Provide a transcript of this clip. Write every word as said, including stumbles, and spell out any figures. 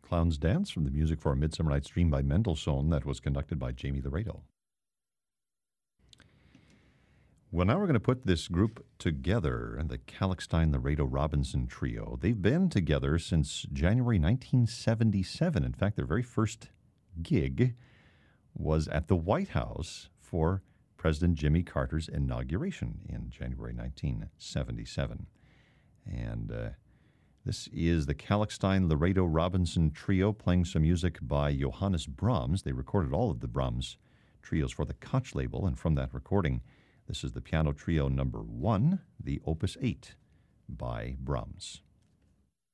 Clown's Dance from the music for A Midsummer Night's Dream by Mendelssohn that was conducted by Jamie Laredo. Well, now we're going to put this group together, the Kalkstein-Laredo-Robinson Trio. They've been together since January nineteen seventy-seven. In fact, their very first gig was at the White House for President Jimmy Carter's inauguration in January nineteen seventy-seven. And uh, this is the Kalkstein-Laredo-Robinson Trio playing some music by Johannes Brahms. They recorded all of the Brahms trios for the Koch label, and from that recording, this is the piano trio number one, the Opus eight by Brahms.